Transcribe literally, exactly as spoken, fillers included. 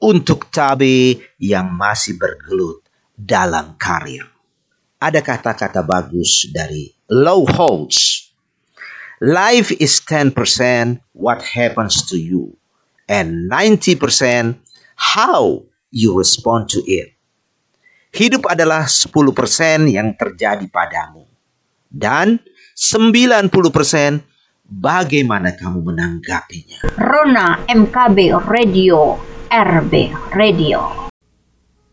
untuk cabai yang masih bergelut dalam karir. Ada kata-kata bagus dari Low Holtz. Life is ten percent what happens to you and ninety percent how you respond to it. Hidup adalah sepuluh persen yang terjadi padamu dan sembilan puluh persen bagaimana kamu menanggapinya. Rona M K B Radio, R B Radio.